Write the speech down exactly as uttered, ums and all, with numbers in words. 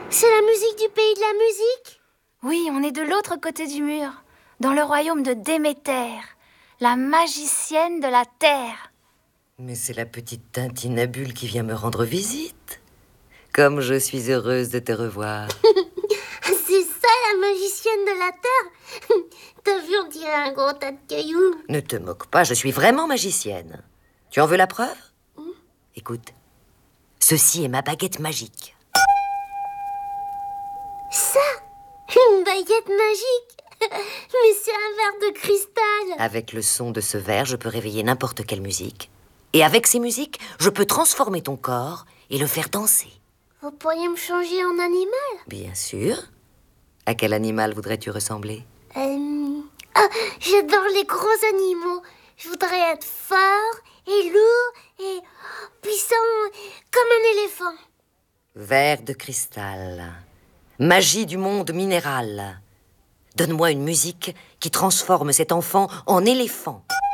C'est la musique du pays de la musique? Oui, on est de l'autre côté du mur, dans le royaume de Déméter, la magicienne de la terre. Mais c'est la petite Tintinabule qui vient me rendre visite. Comme je suis heureuse de te revoir. C'est ça la magicienne de la terre? T'as vu, on dirait un gros tas de cailloux. Ne te moque pas, je suis vraiment magicienne. Tu en veux la preuve? mm. Écoute, ceci est ma baguette magique. Ça? Une baguette magique? Mais c'est un verre de cristal. Avec le son de ce verre, je peux réveiller n'importe quelle musique. Et avec ces musiques, je peux transformer ton corps et le faire danser. Vous pourriez me changer en animal? Bien sûr. À quel animal voudrais-tu ressembler? Euh... Ah, j'adore les gros animaux. Je voudrais être fort et lourd et puissant comme un éléphant. Verre de cristal. Magie du monde minéral. Donne-moi une musique qui transforme cet enfant en éléphant.